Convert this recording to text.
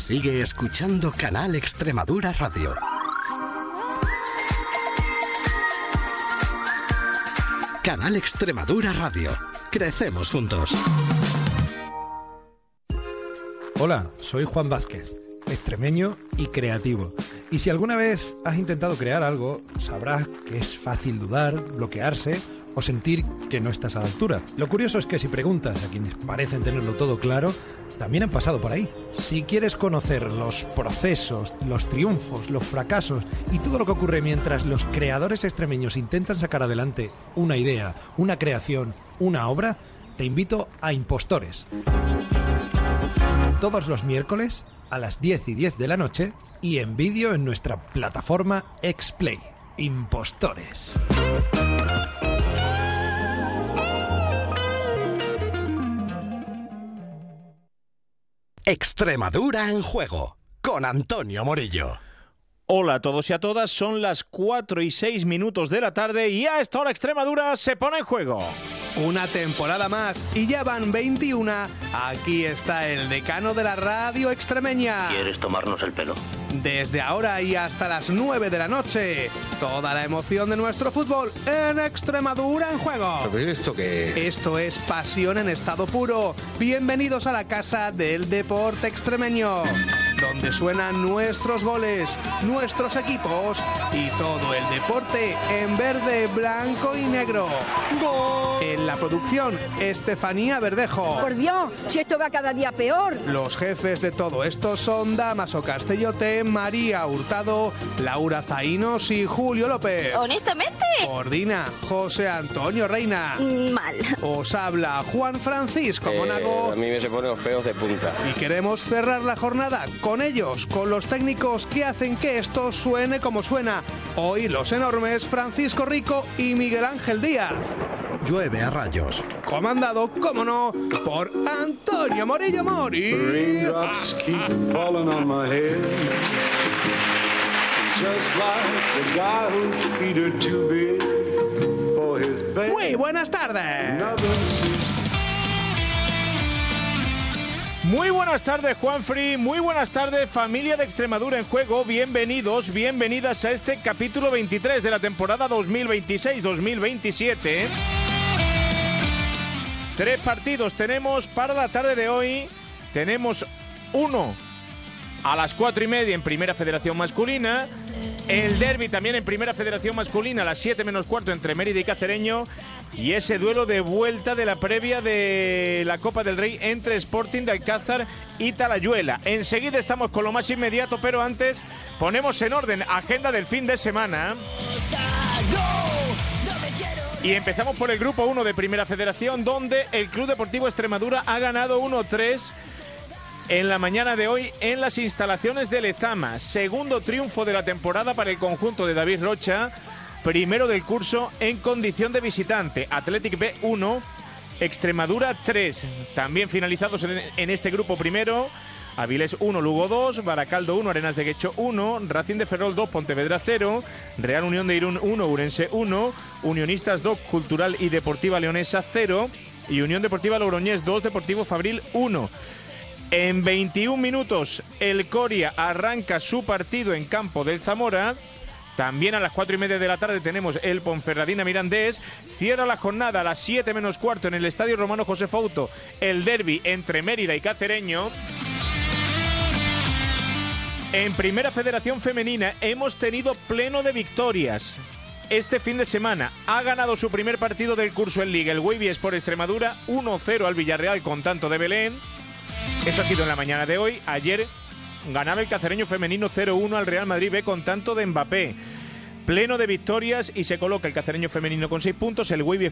Sigue escuchando Canal Extremadura Radio. Canal Extremadura Radio. Crecemos juntos. Hola, soy Juan Vázquez, extremeño y creativo. Y si alguna vez has intentado crear algo, sabrás que es fácil dudar, bloquearse o sentir que no estás a la altura. Lo curioso es que si preguntas a quienes parecen tenerlo todo claro, también han pasado por ahí. Si quieres conocer los procesos, los triunfos, los fracasos y todo lo que ocurre mientras los creadores extremeños intentan sacar adelante una idea, una creación, una obra, te invito a Impostores. Todos los miércoles a las 10:10 de la noche y en vídeo en nuestra plataforma Xplay. Impostores. Extremadura en juego, con Antonio Morillo. Hola a todos y a todas, son las 4:06 de la tarde y a esta hora Extremadura se pone en juego. Una temporada más y ya van 21. Aquí está el decano de la radio extremeña. ¿Quieres tomarnos el pelo? Desde ahora y hasta las 9 de la noche, toda la emoción de nuestro fútbol en Extremadura en juego. ¿Pero esto qué? Esto es pasión en estado puro. Bienvenidos a la casa del deporte extremeño, donde suenan nuestros goles, nuestros equipos y todo el deporte en verde, blanco y negro. ¡Gol! En la producción, Estefanía Verdejo. Por Dios, si esto va cada día peor. Los jefes de todo esto son Damaso Castellote, María Hurtado, Laura Zaínos y Julio López. Honestamente. Coordina José Antonio Reina. Mal. Os habla Juan Francisco Monago. A mí me se ponen los pelos de punta. Y queremos cerrar la jornada con ellos, con los técnicos que hacen que esto suene como suena. Hoy los enormes Francisco Rico y Miguel Ángel Díaz. Llueve a rayos. Comandado, como no, por Antonio Morillo Mori. Raindrops keep falling on my head, just like the guy whose feet are too big for his bed. Muy buenas tardes. Muy buenas tardes, Juanfri, muy buenas tardes, familia de Extremadura en juego, bienvenidos, bienvenidas a este capítulo 23 de la temporada 2026-2027. 3 partidos tenemos para la tarde de hoy. Tenemos uno a las 4:30 en Primera Federación Masculina. El derbi también en Primera Federación Masculina a las 7 menos cuarto entre Mérida y Cacereño. Y ese duelo de vuelta de la previa de la Copa del Rey entre Sporting de Alcázar y Talayuela. Enseguida estamos con lo más inmediato, pero antes ponemos en orden agenda del fin de semana. Y empezamos por el Grupo 1 de Primera Federación, donde el Club Deportivo Extremadura ha ganado 1-3 en la mañana de hoy en las instalaciones de Lezama. Segundo triunfo de la temporada para el conjunto de David Rocha. Primero del curso en condición de visitante. Athletic B 1, Extremadura 3. También finalizados en este grupo primero. Avilés 1, Lugo 2, Baracaldo 1, Arenas de Guecho 1, Racing de Ferrol 2, Pontevedra 0, Real Unión de Irún 1, Urense 1, Unionistas 2, Cultural y Deportiva Leonesa 0 y Unión Deportiva Logroñés 2, Deportivo Fabril 1. En 21 minutos el Coria arranca su partido en campo del Zamora. También a las 4:30 de la tarde tenemos el Ponferradina Mirandés. Cierra la jornada a las 7 menos cuarto en el Estadio Romano José Fouto el derbi entre Mérida y Cacereño. En Primera Federación Femenina hemos tenido pleno de victorias. Este fin de semana ha ganado su primer partido del curso en Liga el Wavy Sport Extremadura 1-0 al Villarreal con tanto de Belén. Eso ha sido en la mañana de hoy. Ayer ganaba el Cacereño femenino 0-1 al Real Madrid B con tanto de Mbappé. Pleno de victorias y se coloca el Cacereño femenino con 6 puntos, el Wavy